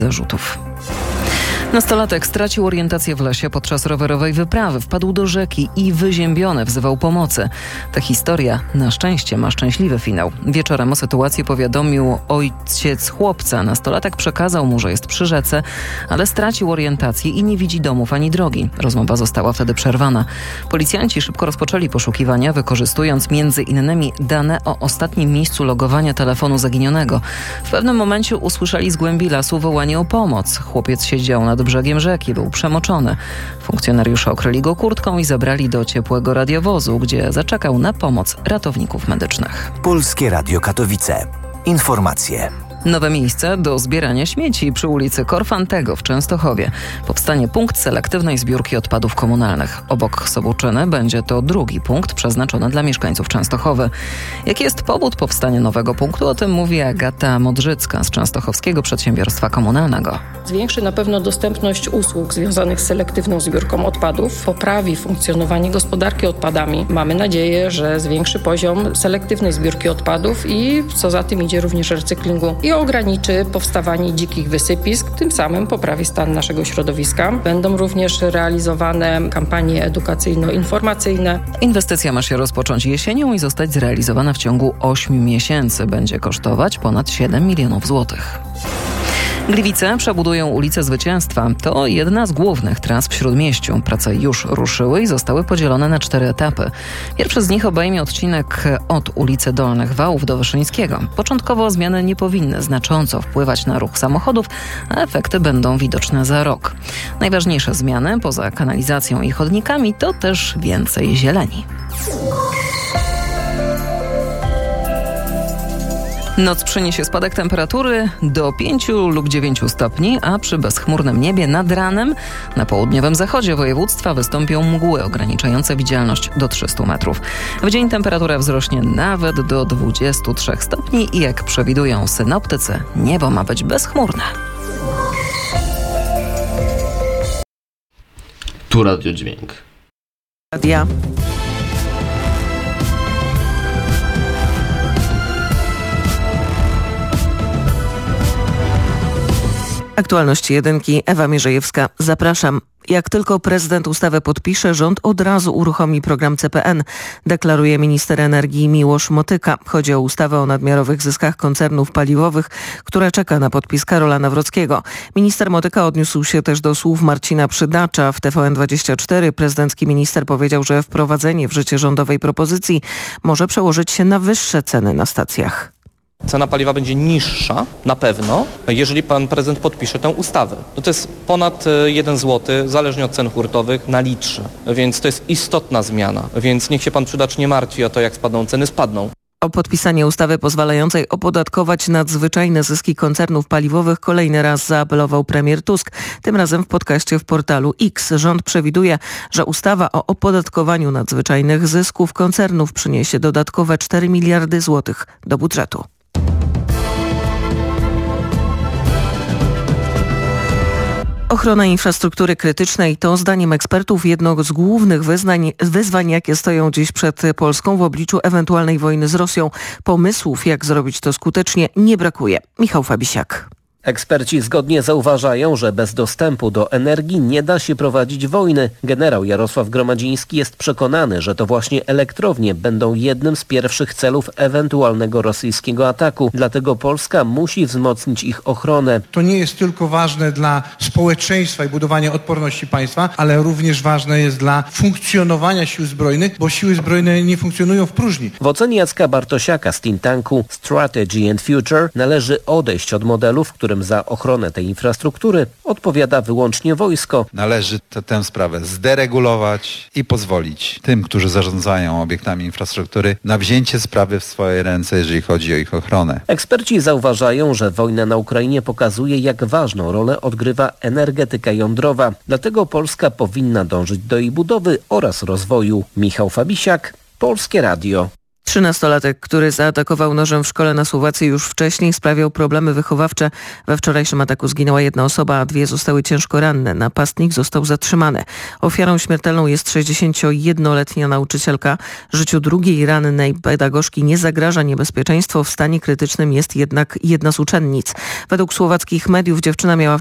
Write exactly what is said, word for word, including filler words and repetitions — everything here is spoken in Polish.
zarzutów. Nastolatek stracił orientację w lesie podczas rowerowej wyprawy, wpadł do rzeki i wyziębiony wzywał pomocy. Ta historia na szczęście ma szczęśliwy finał. Wieczorem o sytuacji powiadomił ojciec chłopca. Nastolatek przekazał mu, że jest przy rzece, ale stracił orientację i nie widzi domów ani drogi. Rozmowa została wtedy przerwana. Policjanci szybko rozpoczęli poszukiwania, wykorzystując między innymi dane o ostatnim miejscu logowania telefonu zaginionego. W pewnym momencie usłyszeli z głębi lasu wołanie o pomoc. Chłopiec siedział nad brzegiem rzeki, był przemoczony. Funkcjonariusze okryli go kurtką i zabrali do ciepłego radiowozu, gdzie zaczekał na pomoc ratowników medycznych. Polskie Radio Katowice. Informacje. Nowe miejsce do zbierania śmieci przy ulicy Korfantego w Częstochowie. Powstanie punkt selektywnej zbiórki odpadów komunalnych. Obok Sobuczyny będzie to drugi punkt przeznaczony dla mieszkańców Częstochowy. Jaki jest powód powstania nowego punktu? O tym mówi Agata Modrzycka z Częstochowskiego Przedsiębiorstwa Komunalnego. Zwiększy na pewno dostępność usług związanych z selektywną zbiórką odpadów, poprawi funkcjonowanie gospodarki odpadami. Mamy nadzieję, że zwiększy poziom selektywnej zbiórki odpadów i co za tym idzie również recyklingu i ograniczy powstawanie dzikich wysypisk, tym samym poprawi stan naszego środowiska. Będą również realizowane kampanie edukacyjno-informacyjne. Inwestycja ma się rozpocząć jesienią i zostać zrealizowana w ciągu ośmiu miesięcy. Będzie kosztować ponad siedem milionów złotych. Gliwice przebudują ulicę Zwycięstwa. To jedna z głównych tras w Śródmieściu. Prace już ruszyły i zostały podzielone na cztery etapy. Pierwszy z nich obejmie odcinek od ulicy Dolnych Wałów do Wyszyńskiego. Początkowo zmiany nie powinny znacząco wpływać na ruch samochodów, a efekty będą widoczne za rok. Najważniejsze zmiany, poza kanalizacją i chodnikami, to też więcej zieleni. Noc przyniesie spadek temperatury do pięciu lub dziewięciu stopni, a przy bezchmurnym niebie nad ranem na południowym zachodzie województwa wystąpią mgły ograniczające widzialność do trzystu metrów. W dzień temperatura wzrośnie nawet do dwudziestu trzech stopni i jak przewidują synoptycy, niebo ma być bezchmurne. Tu radiodźwięk. Radia. Aktualności jedynki, Ewa Mierzejewska. Zapraszam. Jak tylko prezydent ustawę podpisze, rząd od razu uruchomi program C P N, deklaruje minister energii Miłosz Motyka. Chodzi o ustawę o nadmiarowych zyskach koncernów paliwowych, która czeka na podpis Karola Nawrockiego. Minister Motyka odniósł się też do słów Marcina Przydacza w T V N dwadzieścia cztery. Prezydencki minister powiedział, że wprowadzenie w życie rządowej propozycji może przełożyć się na wyższe ceny na stacjach. Cena paliwa będzie niższa, na pewno, jeżeli pan prezydent podpisze tę ustawę. No to jest ponad jeden złoty, zależnie od cen hurtowych, na litrze. Więc to jest istotna zmiana. Więc niech się pan Przydacz nie martwi o to, jak spadną ceny, spadną. O podpisanie ustawy pozwalającej opodatkować nadzwyczajne zyski koncernów paliwowych kolejny raz zaapelował premier Tusk. Tym razem w podcaście w portalu X. Rząd przewiduje, że ustawa o opodatkowaniu nadzwyczajnych zysków koncernów przyniesie dodatkowe cztery miliardy złotych do budżetu. Ochrona infrastruktury krytycznej to zdaniem ekspertów jedno z głównych wyznań, wyzwań, jakie stoją dziś przed Polską w obliczu ewentualnej wojny z Rosją. Pomysłów, jak zrobić to skutecznie, nie brakuje. Michał Fabisiak. Eksperci zgodnie zauważają, że bez dostępu do energii nie da się prowadzić wojny. Generał Jarosław Gromadziński jest przekonany, że to właśnie elektrownie będą jednym z pierwszych celów ewentualnego rosyjskiego ataku. Dlatego Polska musi wzmocnić ich ochronę. To nie jest tylko ważne dla społeczeństwa i budowania odporności państwa, ale również ważne jest dla funkcjonowania sił zbrojnych, bo siły zbrojne nie funkcjonują w próżni. W ocenie Jacka Bartosiaka z think tanku Strategy and Future należy odejść od modelu, w którym za ochronę tej infrastruktury odpowiada wyłącznie wojsko. Należy te, tę sprawę zderegulować i pozwolić tym, którzy zarządzają obiektami infrastruktury, na wzięcie sprawy w swoje ręce, jeżeli chodzi o ich ochronę. Eksperci zauważają, że wojna na Ukrainie pokazuje, jak ważną rolę odgrywa energetyka jądrowa. Dlatego Polska powinna dążyć do jej budowy oraz rozwoju. Michał Fabisiak, Polskie Radio. Trzynastolatek, który zaatakował nożem w szkole na Słowacji już wcześniej, sprawiał problemy wychowawcze. We wczorajszym ataku zginęła jedna osoba, a dwie zostały ciężko ranne. Napastnik został zatrzymany. Ofiarą śmiertelną jest sześćdziesięciojednoletnia nauczycielka. Życiu drugiej rannej pedagogzki nie zagraża niebezpieczeństwo. W stanie krytycznym jest jednak jedna z uczennic. Według słowackich mediów dziewczyna miała